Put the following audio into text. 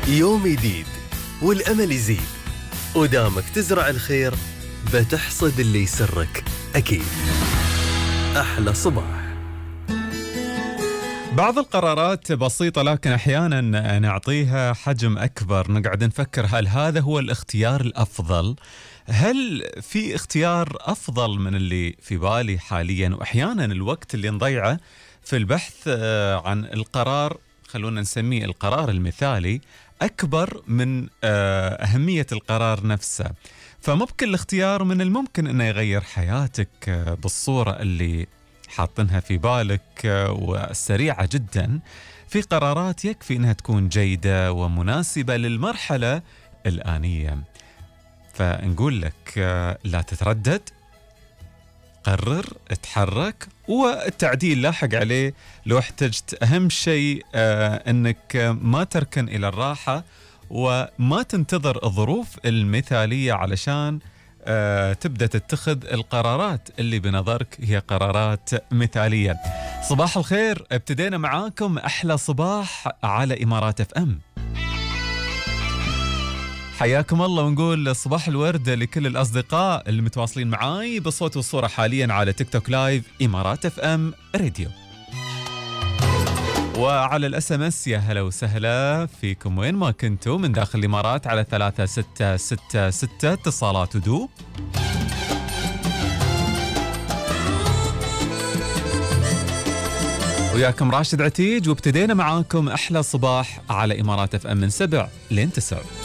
يوم جديد والأمل يزيد، ودامك تزرع الخير بتحصد اللي يسرك أكيد. أحلى صباح. بعض القرارات بسيطة لكن أحيانا نعطيها حجم أكبر، نقعد نفكر هل هذا هو الاختيار الأفضل؟ هل في اختيار أفضل من اللي في بالي حاليا؟ وأحيانا الوقت اللي نضيعه في البحث عن القرار، خلونا نسميه القرار المثالي، أكبر من أهمية القرار نفسه. فمو بكل اختيار من الممكن أنه يغير حياتك بالصورة اللي حاطنها في بالك وسريعة جدا. في قرارات يكفي أنها تكون جيدة ومناسبة للمرحلة الآنية. فنقول لك لا تتردد، قرر، اتحرك، والتعديل لاحق عليه لو احتجت. أهم شيء أنك ما تركن إلى الراحة وما تنتظر الظروف المثالية علشان تبدأ تتخذ القرارات اللي بنظرك هي قرارات مثالية. صباح الخير، ابتدينا معاكم أحلى صباح على إمارات اف ام. حياكم الله، ونقول صباح الورد لكل الأصدقاء اللي متواصلين معاي بالصوت والصورة حاليا على تيك توك لايف إمارات اف ام راديو، وعلى الاس ام اس. يا هلا وسهلا فيكم وين ما كنتوا من داخل الإمارات على 3666 اتصالات ودوب. وياكم راشد عتيج، وابتدينا معاكم أحلى صباح على إمارات اف ام من 7 لين 9.